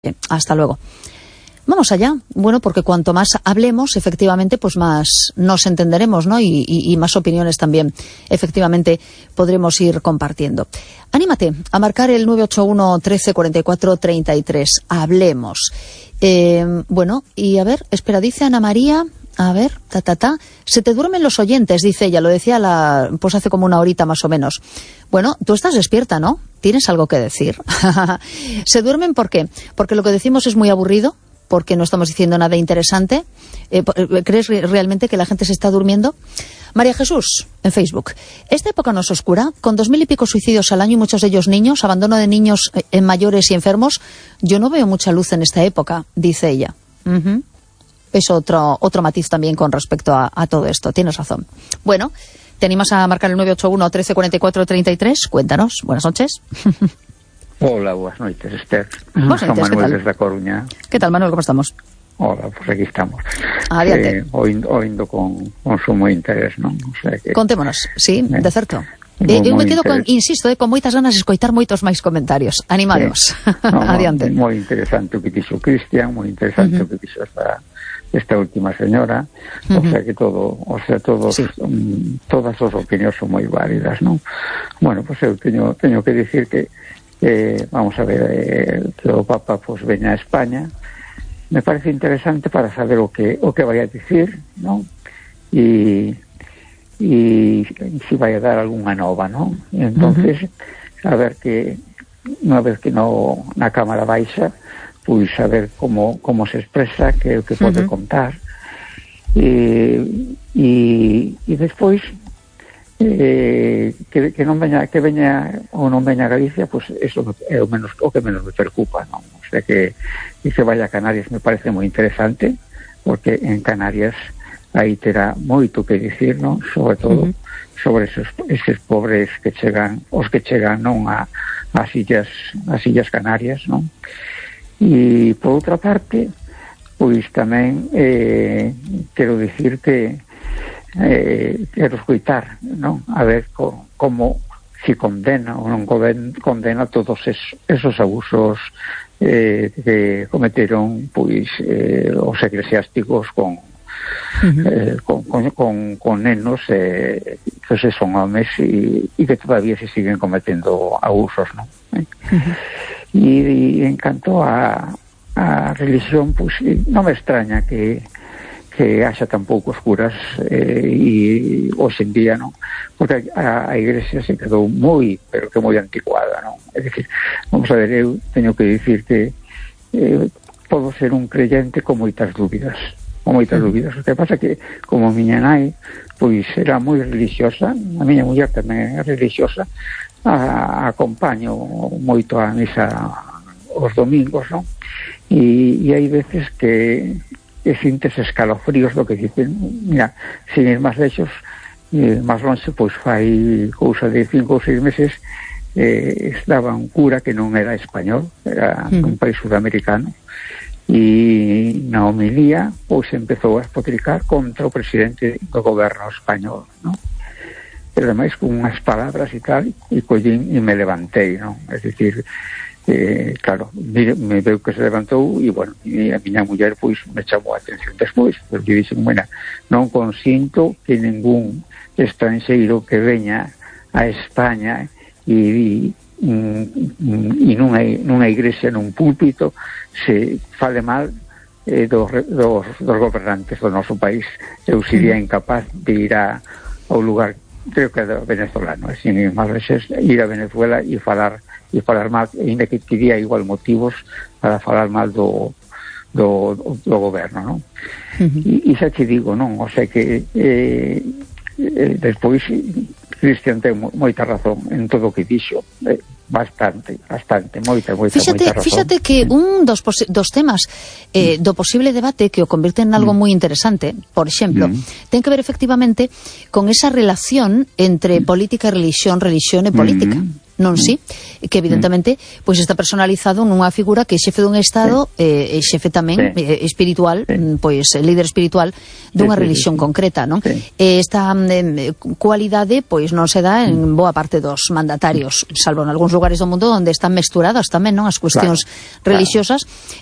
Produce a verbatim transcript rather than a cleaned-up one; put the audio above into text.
Bien, hasta luego. Vamos allá. Bueno, porque cuanto más hablemos, efectivamente, pues más nos entenderemos, ¿no? Y, y, y más opiniones también, efectivamente, podremos ir compartiendo. Anímate a marcar el nueve ocho uno, trece, cuarenta y cuatro, treinta y tres. Hablemos. Eh, bueno, y a ver, espera, dice Ana María... A ver, ta, ta, ta. Se te duermen los oyentes, dice ella. Lo decía la, pues hace como una horita más o menos. Bueno, tú estás despierta, ¿no? ¿Tienes algo que decir? ¿Se duermen por qué? Porque lo que decimos es muy aburrido, porque no estamos diciendo nada interesante. Eh, ¿Crees realmente que la gente se está durmiendo? María Jesús, en Facebook. Esta época no es oscura, con dos mil y pico suicidios al año y muchos de ellos niños, abandono de niños en mayores y enfermos. Yo no veo mucha luz en esta época, dice ella. Uh-huh. Es otro, otro matiz también con respecto a, a todo esto. Tienes razón. Bueno, ¿te animas a marcar el nueve ocho uno, trece, cuarenta y cuatro, treinta y tres? Cuéntanos. Buenas noches. Hola, buenas noches, Esther. Buenas Soy noches, Manuel ¿qué tal? desde A Coruña. ¿Qué tal, Manuel? ¿Cómo estamos? Hola, pues aquí estamos. Adiante. Eh, oindo, oindo con, con sumo interés, non? O sea que, Contémonos, sí, eh, de certo. Moi, Eh, eu me moi quedo con, interes- insisto, eh, con moitas ganas de escoitar moitos máis comentarios. Animados. Sí. No, no, Adiante. moi interesante o que dixo Cristian, moi interesante Uh-huh. o que dixo esta, esta última señora. O Uh-huh. sea que todo, o sea, todos, Sí. um, todas as opinións son moi válidas, non? Bueno, pues eu teño, teño que dicir que eh, vamos a ver, eh, que o Papa pues veña a España. Me parece interesante para saber o que o que vai a dicir, non? E e se vai a dar algunha nova, non? E entonces, uh-huh. a ver que unha vez que no, na Cámara Baixa, pois a ver como, como se expresa, que é o que pode Uh-huh. contar. E, e, e despois eh, que, que non veña que veña ou non veña a Galicia, pois eso é o menos o que menos me preocupa, non? O sea que e que vaya a Canarias me parece moi interesante, porque en Canarias aí terá moito que dicir, non? Sobre todo uh-huh. sobre esos, esos pobres que chegan, os que chegan non a as illas, as illas Canarias, non? E por outra parte, pois tamén eh, quero dicir que eh, quero escoitar, non? A ver co, como se condena ou non condena todos esos, esos abusos eh, que cometeron pois eh, os eclesiásticos con Uh-huh. Eh, con, con, con, con nenos eh, que se son homes e, e que todavía se siguen cometendo abusos, ¿no? Eh? Uh-huh. E, e en canto a, a religión, pues non me extraña que que haxa tan poucos curas eh, e hoxe en día, non? Porque a, a iglesia se quedou moi, pero que moi anticuada, non? É dicir, vamos a ver, eu teño que dicir que eh, podo ser un creyente con moitas dúbidas con moitas dúbidas. O que pasa que, como a miña nai, pois era moi religiosa, a miña muller tamén é religiosa, a, acompaño moito a misa os domingos, non? E, e hai veces que, que sintes escalofríos do que dicen, mira, sin ir máis lexos, eh, máis longe, pois fai cousa de cinco ou seis meses, eh, estaba un cura que non era español, era mm. un país sudamericano, e na homilía pois empezou a espotricar contra o presidente do goberno español, non? Pero ademais con unhas palabras e tal, e collín e me levantei, non? É dicir, eh, claro, me, me veu que se levantou e, bueno, e a miña muller pois me chamou a atención despois, porque dixen, bueno, non consinto que ningún estranxeiro que veña a España e, e e nunha, nunha igrexa, nun púlpito, se fale mal eh, dos, dos, dos gobernantes do noso país. Eu sería incapaz de ir a, ao lugar, creo que é venezolano, sin ir máis veces, ir a Venezuela e falar e falar mal, ainda que tiría igual motivos para falar mal do do, do goberno, non? Uh-huh. E, e xa te digo, non? O sea que eh, eh, despois Cristian ten moita razón en todo o que dixo, eh, bastante, bastante, moita, moita, fíxate, moita razón. Fíxate que un dos, dos temas eh, do posible debate que o convirte en algo mm. moi interesante, por exemplo, mm. ten que ver efectivamente con esa relación entre mm. política e religión, religión e política. Mm. non si, que evidentemente pois está personalizado nunha figura que é xefe dun Estado e eh, xefe tamén sí. eh, espiritual, sí. pois líder espiritual dunha sí, sí, religión sí, sí. concreta, non? Sí. E esta eh, cualidade pois non se dá en boa parte dos mandatarios, salvo en algúns lugares do mundo onde están mesturadas tamén, non, as cuestións claro, religiosas,